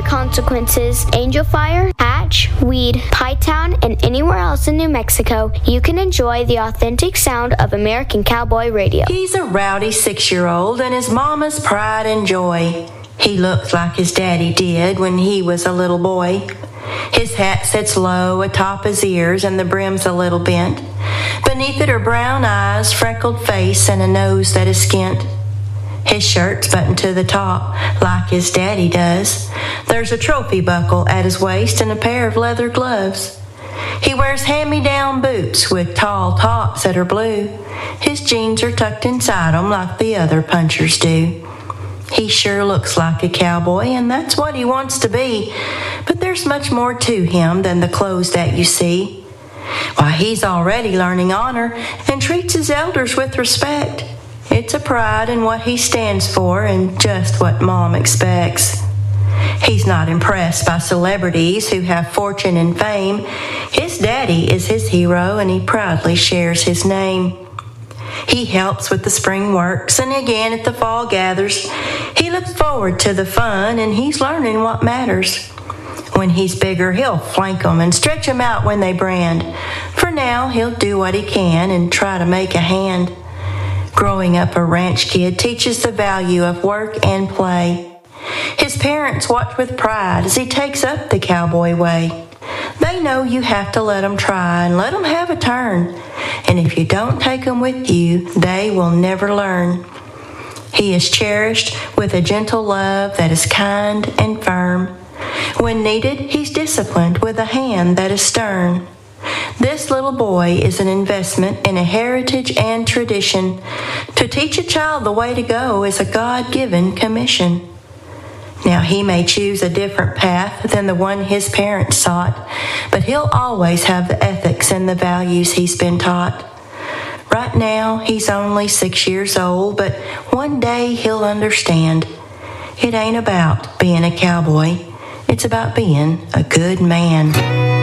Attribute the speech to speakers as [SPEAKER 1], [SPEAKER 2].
[SPEAKER 1] Consequences, Angel Fire, Hatch, Weed, Pytown, and anywhere else in New Mexico, you can enjoy the authentic sound of American Cowboy Radio.
[SPEAKER 2] He's a rowdy 6-year-old and his mama's pride and joy. He looks like his daddy did when he was a little boy. His hat sits low atop his ears and the brim's a little bent. Beneath it are brown eyes, freckled face, and a nose that is skint. His shirt's buttoned to the top, like his daddy does. There's a trophy buckle at his waist and a pair of leather gloves. He wears hand-me-down boots with tall tops that are blue. His jeans are tucked inside 'em like the other punchers do. He sure looks like a cowboy, and that's what he wants to be. But there's much more to him than the clothes that you see. Why, he's already learning honor and treats his elders with respect. It's a pride in what he stands for and just what Mom expects. He's not impressed by celebrities who have fortune and fame. His daddy is his hero and he proudly shares his name. He helps with the spring works and again at the fall gathers. He looks forward to the fun and he's learning what matters. When he's bigger, he'll flank 'em and stretch 'em out when they brand. For now, he'll do what he can and try to make a hand. Growing up a ranch kid teaches the value of work and play. His parents watch with pride as he takes up the cowboy way. They know you have to let 'em try and let 'em have a turn. And if you don't take 'em with you, they will never learn. He is cherished with a gentle love that is kind and firm. When needed, he's disciplined with a hand that is stern. This little boy is an investment in a heritage and tradition. To teach a child the way to go is a God-given commission. Now, he may choose a different path than the one his parents sought, but he'll always have the ethics and the values he's been taught. Right now, he's only 6 years old, but one day he'll understand. It ain't about being a cowboy. It's about being a good man.